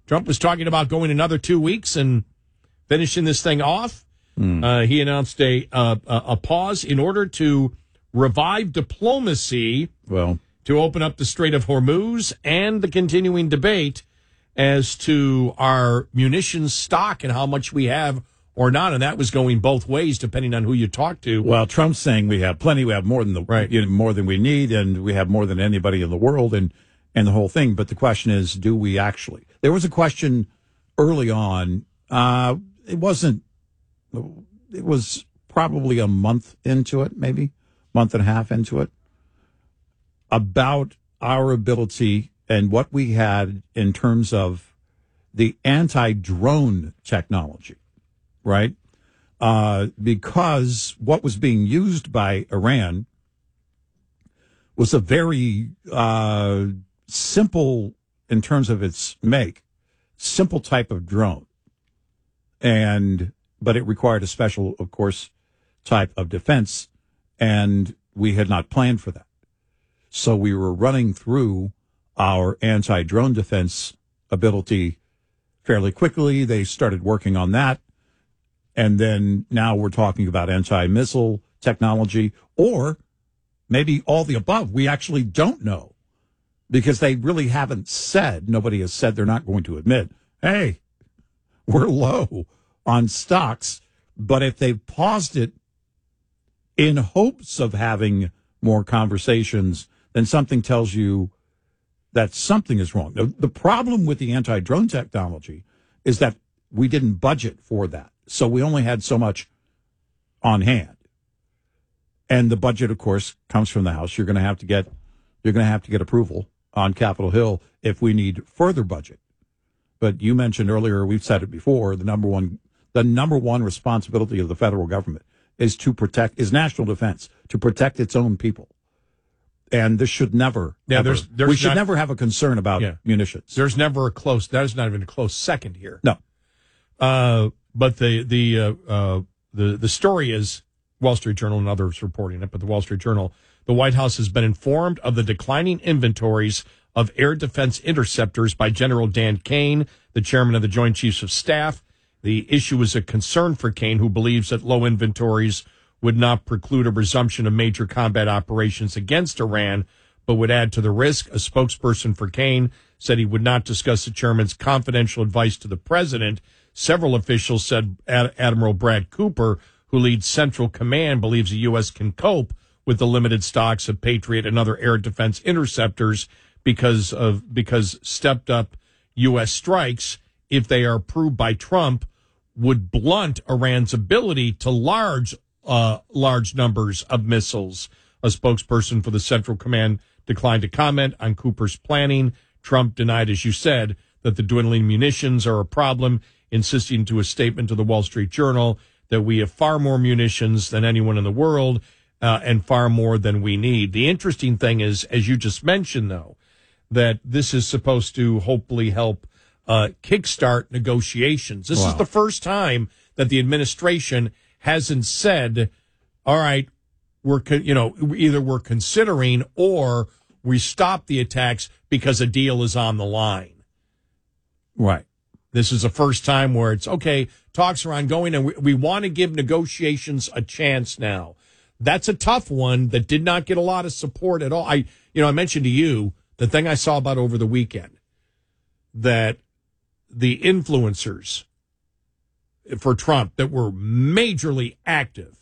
Trump was talking about going another 2 weeks and finishing this thing off. He announced a pause in order to revive diplomacy, to open up the Strait of Hormuz and the continuing debate as to our munitions stock and how much we have or not. And that was going both ways, depending on who you talk to. Well, Trump's saying we have plenty. We have more than more than we need, and we have more than anybody in the world, and the whole thing. But the question is, do we actually? There was a question early on. It was probably a month into it, maybe month and a half into it, about our ability and what we had in terms of the anti-drone technology, right? Because what was being used by Iran was a very simple, in terms of its make, simple type of drone. But it required a special, of course, type of defense, and we had not planned for that. So we were running through our anti-drone defense ability fairly quickly. They started working on that. And then now we're talking about anti-missile technology, or maybe all the above. We actually don't know, because they really haven't said, nobody has said, they're not going to admit, hey, we're low on stocks. But if they've paused it in hopes of having more conversations, then something tells you that something is wrong. The problem with the anti-drone technology is that we didn't budget for that. So we only had so much on hand. And the budget, of course, comes from the House. You're going to have to get approval on Capitol Hill if we need further budget. But you mentioned earlier, we've said it before, the number one responsibility of the federal government is national defense, to protect its own people. And this should never, we should never have a concern about munitions. There's never there's not even a close second here. No. But the story is, Wall Street Journal and others reporting it, but the Wall Street Journal, the White House has been informed of the declining inventories of air defense interceptors by General Dan Kane, the chairman of the Joint Chiefs of Staff. The issue is a concern for Kane, who believes that low inventories would not preclude a resumption of major combat operations against Iran, but would add to the risk. A spokesperson for Kane said he would not discuss the chairman's confidential advice to the president. Several officials said Admiral Brad Cooper, who leads Central Command, believes the U.S. can cope with the limited stocks of Patriot and other air defense interceptors because stepped up U.S. strikes, if they are approved by Trump, would blunt Iran's ability to large numbers of missiles. A spokesperson for the Central Command declined to comment on Cooper's planning. Trump denied, as you said, that the dwindling munitions are a problem, insisting to a statement to the Wall Street Journal that we have far more munitions than anyone in the world and far more than we need. The interesting thing is, as you just mentioned, though, that this is supposed to hopefully help kickstart negotiations. This is the first time that the administration hasn't said, all right, either we're considering or we stop the attacks because a deal is on the line. Right. This is the first time where it's, okay, talks are ongoing, and we want to give negotiations a chance now. That's a tough one that did not get a lot of support at all. I mentioned to you the thing I saw about over the weekend, that the influencers for Trump that were majorly active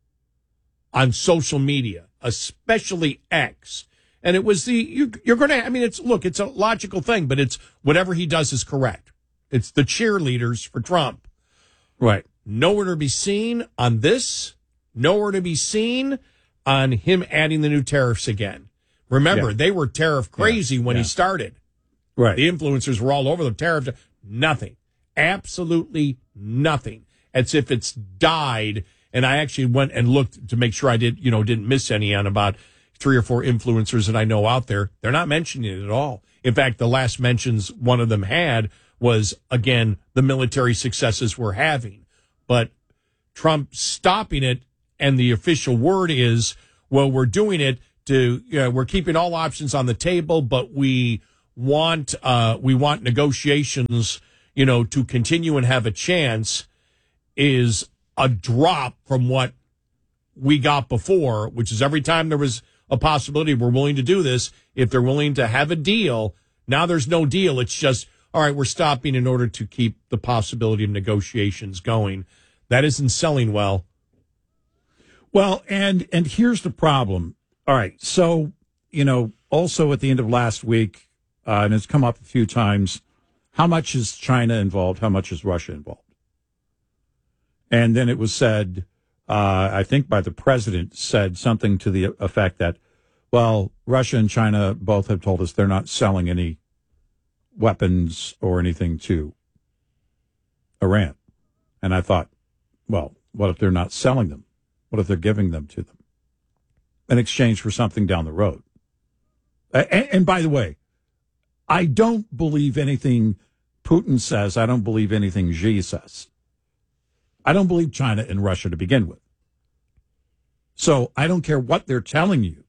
on social media, especially X, and it was you're going to, it's a logical thing, but it's whatever he does is correct. It's the cheerleaders for Trump. Right. Nowhere to be seen on this. Nowhere to be seen on him adding the new tariffs again. Remember, they were tariff crazy when he started. Right. The influencers were all over the tariffs. Nothing. Absolutely nothing. As if it's died. And I actually went and looked to make sure I didn't miss any on about 3 or 4 influencers that I know out there. They're not mentioning it at all. In fact, the last mentions one of them had was, again, the military successes we're having. But Trump stopping it, and the official word is, well, we're doing it we're keeping all options on the table, but we want negotiations, to continue and have a chance is a drop from what we got before, which is every time there was a possibility we're willing to do this, if they're willing to have a deal, now there's no deal. It's just, all right, we're stopping in order to keep the possibility of negotiations going. That isn't selling well. Well, and here's the problem. All right, so, also at the end of last week, and it's come up a few times, how much is China involved? How much is Russia involved? And then it was said, I think by the president, said something to the effect that, well, Russia and China both have told us they're not selling any weapons or anything to Iran. And I thought, well, what if they're not selling them? What if they're giving them to them in exchange for something down the road? And by the way, I don't believe anything Putin says. I don't believe anything Xi says. I don't believe China and Russia to begin with. So I don't care what they're telling you.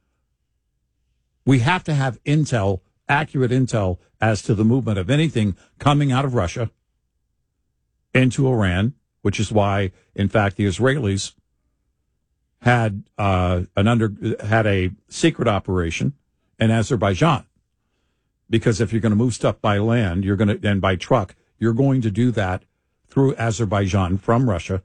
We have to have intel, accurate intel, as to the movement of anything coming out of Russia into Iran, which is why, in fact, the Israelis had a secret operation in Azerbaijan. Because if you're going to move stuff by land, and by truck, you're going to do that through Azerbaijan from Russia,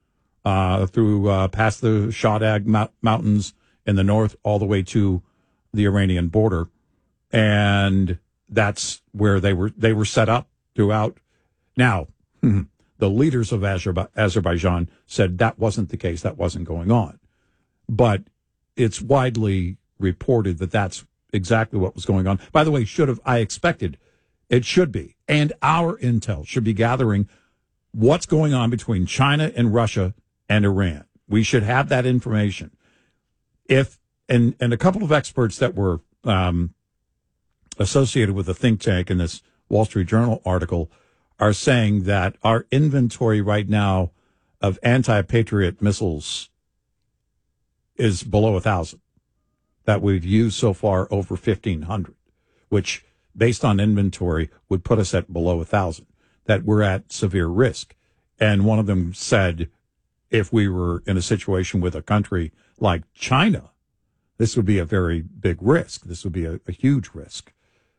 through past the Shahdag Mountains in the north, all the way to the Iranian border, and that's where they were set up throughout. Now, the leaders of Azerbaijan said that wasn't the case, that wasn't going on, but it's widely reported that that's exactly what was going on. By the way, I expected it should be, and our intel should be gathering what's going on between China and Russia and Iran. We should have that information. And a couple of experts that were associated with the think tank in this Wall Street Journal article are saying that our inventory right now of anti-Patriot missiles is below 1,000. That we've used so far over 1,500, which, based on inventory, would put us at below 1,000, that we're at severe risk. And one of them said, if we were in a situation with a country like China, this would be a very big risk. This would be a huge risk.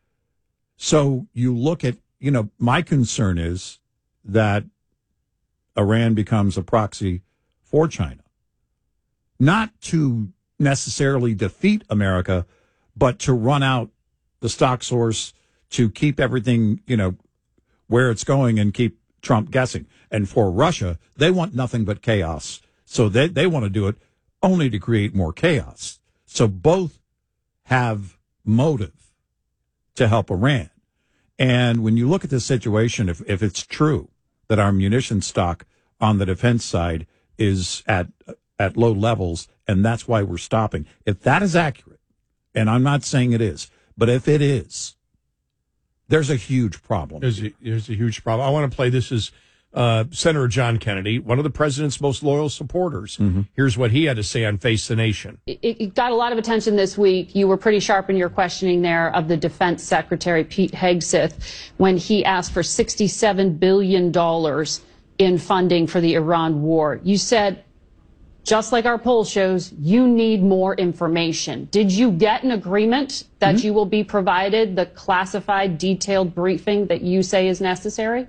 So you look at, my concern is that Iran becomes a proxy for China, not to necessarily defeat America, but to run out the stock source, to keep everything, where it's going and keep Trump guessing. And for Russia, they want nothing but chaos. So they want to do it only to create more chaos. So both have motive to help Iran. And when you look at this situation, if it's true that our munition stock on the defense side is at low levels, and that's why we're stopping, if that is accurate, and I'm not saying it is, but if it is, there's a huge problem. There's a huge problem. I want to play this as Senator John Kennedy, one of the president's most loyal supporters. Mm-hmm. Here's what he had to say on Face the Nation. It got a lot of attention this week. You were pretty sharp in your questioning there of the Defense Secretary, Pete Hegseth, when he asked for $67 billion in funding for the Iran war. You said, just like our poll shows, you need more information. Did you get an agreement that you will be provided the classified, detailed briefing that you say is necessary?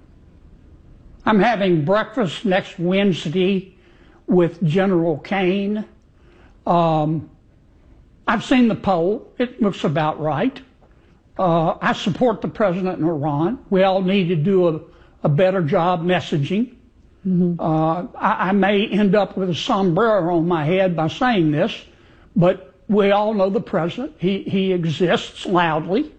I'm having breakfast next Wednesday with General Kane. I've seen the poll. It looks about right. I support the president in Iran. We all need to do a better job messaging. Mm-hmm. I may end up with a sombrero on my head by saying this, but we all know the president. He exists loudly.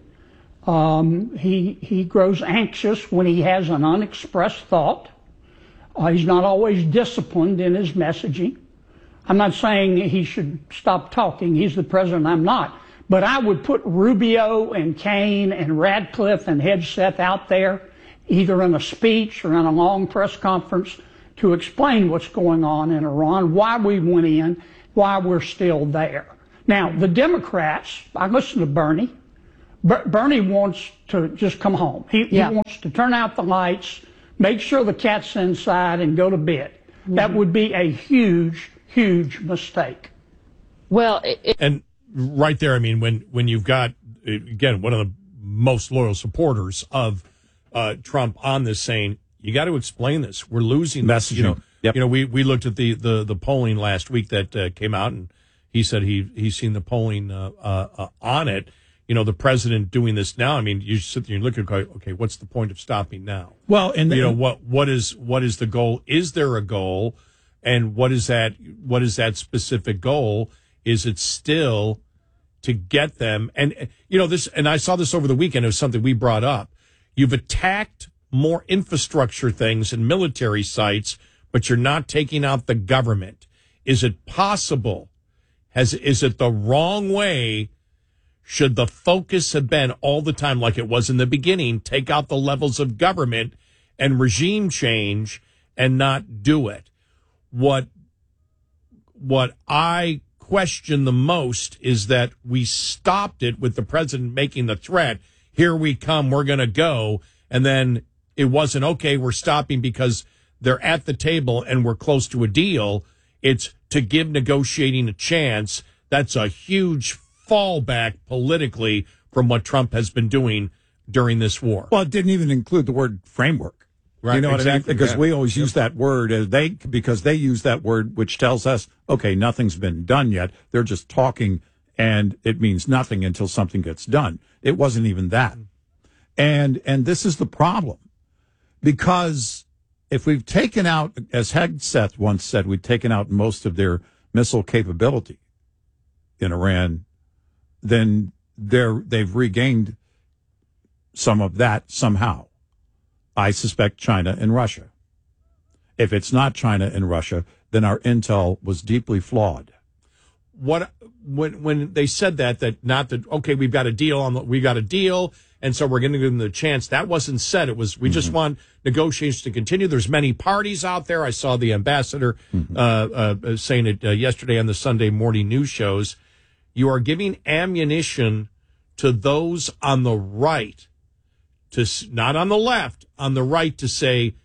He grows anxious when he has an unexpressed thought. He's not always disciplined in his messaging. I'm not saying he should stop talking. He's the president. I'm not. But I would put Rubio and Kane and Radcliffe and Hegseth out there, either in a speech or in a long press conference, to explain what's going on in Iran, why we went in, why we're still there. Now, the Democrats, I listened to Bernie. Bernie wants to just come home. He wants to turn out the lights, make sure the cat's inside, and go to bed. Mm-hmm. That would be a huge, huge mistake. Well, and right there, I mean, when you've got, again, one of the most loyal supporters of Trump on this saying, you got to explain this. We're losing messaging. We looked at the polling last week that came out, and he said he's seen the polling on it. You know, the president doing this now. I mean, you sit there and look at, okay, what's the point of stopping now? Well, and what is the goal? Is there a goal? And what is that specific goal? Is it still to get them? And this, and I saw this over the weekend. It was something we brought up. You've attacked more infrastructure things and military sites, but you're not taking out the government. Is it possible? Is it the wrong way? Should the focus have been all the time, like it was in the beginning, take out the levels of government and regime change and not do it? What I question the most is that we stopped it with the president making the threat, here we come, we're going to go, and then it wasn't, okay, we're stopping because they're at the table and we're close to a deal. It's to give negotiating a chance. That's a huge fallback politically from what Trump has been doing during this war. Well, it didn't even include the word framework. Right, you know exactly, what I mean? Because we always use that word because they use that word, which tells us, okay, nothing's been done yet. They're just talking, and it means nothing until something gets done. It wasn't even that. And this is the problem, because if we've taken out, as Hegseth once said, we've taken out most of their missile capability in Iran, then they've regained some of that somehow. I suspect China and Russia. If it's not China and Russia, then our intel was deeply flawed. When they said okay, we've got a deal, and so we're going to give them the chance. That wasn't said. It was, we just want negotiations to continue. There's many parties out there. I saw the ambassador saying it yesterday on the Sunday morning news shows. You are giving ammunition to those on the right, not on the left, on the right, to say,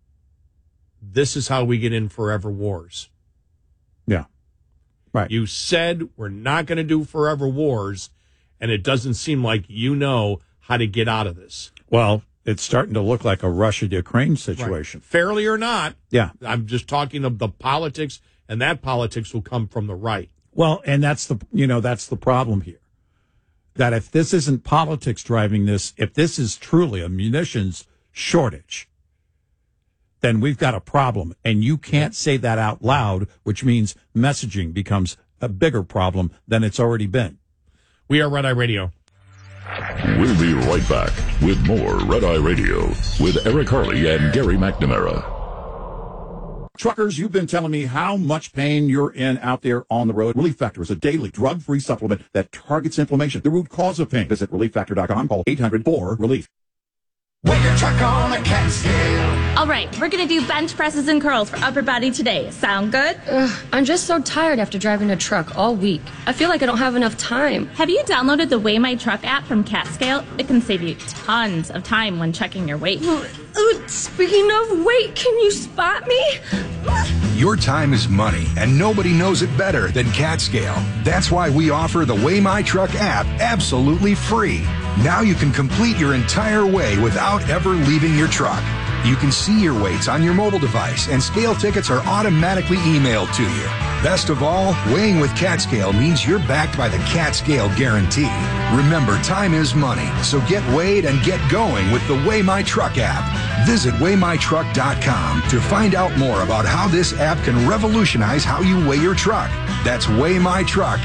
this is how we get in forever wars. Yeah. Right. You said we're not going to do forever wars, and it doesn't seem like you know how to get out of this. Well, it's starting to look like a Russia-Ukraine situation. Right. Fairly or not. Yeah. I'm just talking of the politics, and that politics will come from the right. Well, and that's the problem here. That if this isn't politics driving this, if this is truly a munitions shortage, then we've got a problem. And you can't say that out loud, which means messaging becomes a bigger problem than it's already been. We are Red Eye Radio. We'll be right back with more Red Eye Radio with Eric Harley and Gary McNamara. Truckers, you've been telling me how much pain you're in out there on the road. Relief Factor is a daily drug-free supplement that targets inflammation, the root cause of pain. Visit ReliefFactor.com. Call 800-4-RELIEF. Weigh your truck on a cat scale. All right, we're going to do bench presses and curls for upper body today. Sound good? I'm just so tired after driving a truck all week. I feel like I don't have enough time. Have you downloaded the Weigh My Truck app from CatScale? It can save you tons of time when checking your weight. Speaking of weight, can you spot me? Your time is money, and nobody knows it better than CatScale. That's why we offer the Weigh My Truck app absolutely free. Now you can complete your entire weigh without ever leaving your truck. You can see your weights on your mobile device, and scale tickets are automatically emailed to you. Best of all, weighing with CatScale means you're backed by the CatScale guarantee. Remember, time is money, so get weighed and get going with the Weigh My Truck app. Visit WeighMyTruck.com to find out more about how this app can revolutionize how you weigh your truck. That's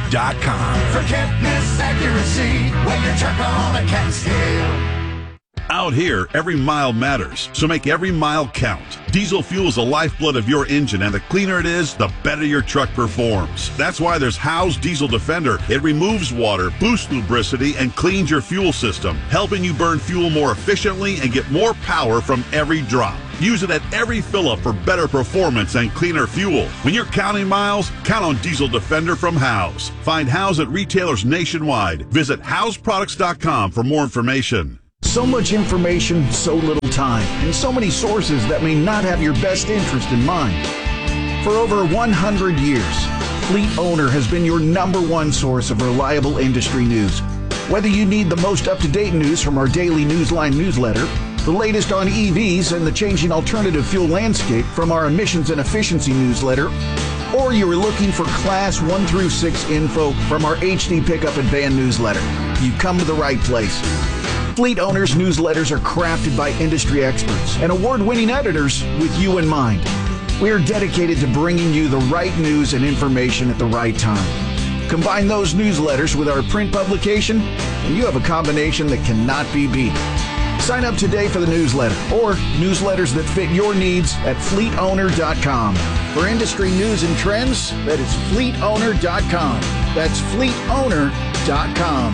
WeighMyTruck.com. For Kentness accuracy, weigh your truck on a CatScale. Out here, every mile matters, so make every mile count. Diesel fuel is the lifeblood of your engine, and the cleaner it is, the better your truck performs. That's why there's Howe's Diesel Defender. It removes water, boosts lubricity, and cleans your fuel system, helping you burn fuel more efficiently and get more power from every drop. Use it at every fill-up for better performance and cleaner fuel. When you're counting miles, count on Diesel Defender from Howe's. Find Howe's at retailers nationwide. Visit Howe'sProducts.com for more information. So much information, so little time, and so many sources that may not have your best interest in mind. For over 100 years, Fleet Owner has been your #1 source of reliable industry news. Whether you need the most up-to-date news from our daily Newsline newsletter, the latest on EVs and the changing alternative fuel landscape from our emissions and efficiency newsletter, or you are looking for Class 1 through 6 info from our HD Pickup and Van newsletter, you've come to the right place. Fleet Owners newsletters are crafted by industry experts and award-winning editors with you in mind. We are dedicated to bringing you the right news and information at the right time. Combine those newsletters with our print publication, and you have a combination that cannot be beat. Sign up today for the newsletter or newsletters that fit your needs at fleetowner.com. For industry news and trends, that is fleetowner.com. That's fleetowner.com.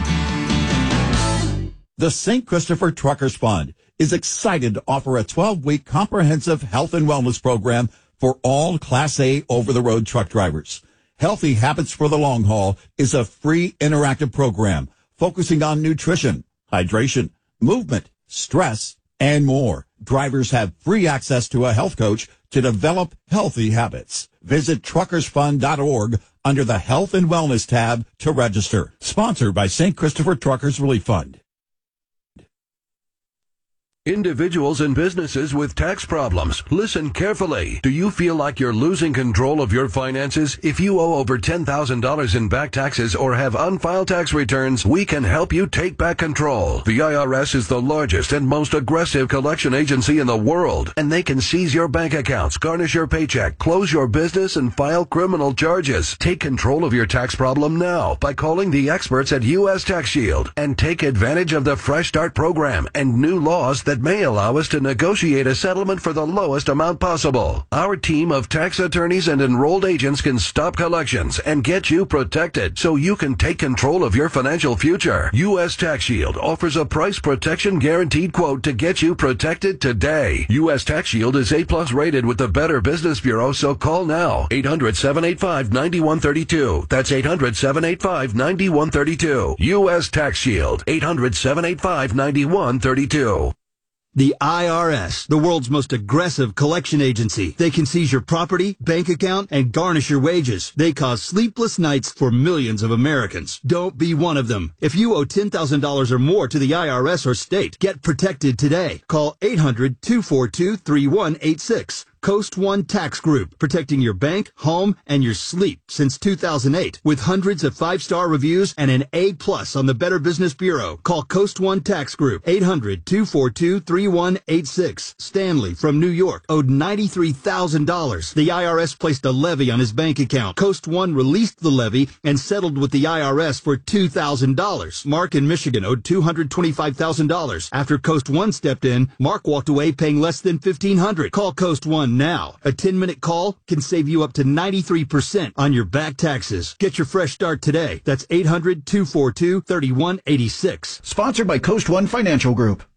The St. Christopher Truckers Fund is excited to offer a 12-week comprehensive health and wellness program for all Class A over-the-road truck drivers. Healthy Habits for the Long Haul is a free interactive program focusing on nutrition, hydration, movement, stress, and more. Drivers have free access to a health coach to develop healthy habits. Visit truckersfund.org under the Health and Wellness tab to register. Sponsored by St. Christopher Truckers Relief Fund. Individuals and businesses with tax problems, listen carefully. Do you feel like you're losing control of your finances? If you owe over $10,000 in back taxes or have unfiled tax returns, we can help you take back control. The IRS is the largest and most aggressive collection agency in the world, and they can seize your bank accounts, garnish your paycheck, close your business, and file criminal charges. Take control of your tax problem now by calling the experts at U.S. Tax Shield and take advantage of the Fresh Start program and new laws that may allow us to negotiate a settlement for the lowest amount possible. Our team of tax attorneys and enrolled agents can stop collections and get you protected so you can take control of your financial future. U.S. Tax Shield offers a price protection guaranteed quote to get you protected today. U.S. Tax Shield is A+ rated with the Better Business Bureau, so call now. 800-785-9132. That's 800-785-9132. U.S. Tax Shield. 800-785-9132. The IRS, the world's most aggressive collection agency. They can seize your property, bank account, and garnish your wages. They cause sleepless nights for millions of Americans. Don't be one of them. If you owe $10,000 or more to the IRS or state, get protected today. Call 800-242-3186. Coast One Tax Group, protecting your bank, home, and your sleep since 2008. With hundreds of 5-star reviews and an A+ on the Better Business Bureau. Call Coast One Tax Group, 800-242-3186. Stanley from New York owed $93,000. The IRS placed a levy on his bank account. Coast One released the levy and settled with the IRS for $2,000. Mark in Michigan owed $225,000. After Coast One stepped in, Mark walked away paying less than $1,500. Call Coast One now. A 10-minute call can save you up to 93% on your back taxes. Get your fresh start today. That's 800-242-3186. Sponsored by Coast One Financial Group.